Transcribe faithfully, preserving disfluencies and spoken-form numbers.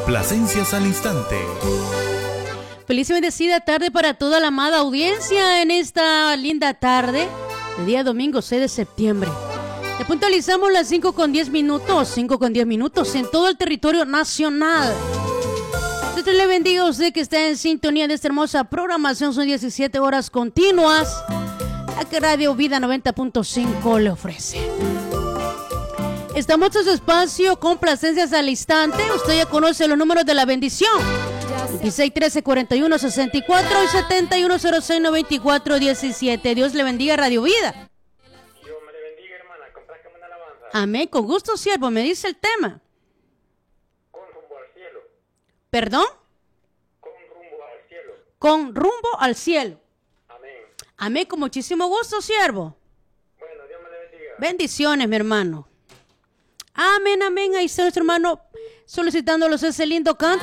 Complacencias al instante. Feliz y bendecida tarde para toda la amada audiencia en esta linda tarde de día domingo seis de septiembre. Te puntualizamos las cinco con diez minutos, cinco con diez minutos en todo el territorio nacional. Dios le bendiga a usted que está en sintonía de esta hermosa programación. Son diecisiete horas continuas, la que Radio Vida noventa punto cinco le ofrece. Estamos en su espacio Complacencias al instante. Usted ya conoce los números de la bendición: veintiséis, trece, cuarenta y uno, sesenta y cuatro y setenta y uno, cero seis, noventa y cuatro, diecisiete. Dios le bendiga, Radio Vida. Dios me le bendiga, hermana. Complácame una alabanza. Amén. Con gusto, siervo. Me dice el tema. Con rumbo al cielo. ¿Perdón? Con rumbo al cielo. Con rumbo al cielo. Amén. Amén. Con muchísimo gusto, siervo. Bueno, Dios me le bendiga. Bendiciones, mi hermano. Amén, amén. Ahí está nuestro hermano solicitándolos ese lindo canto.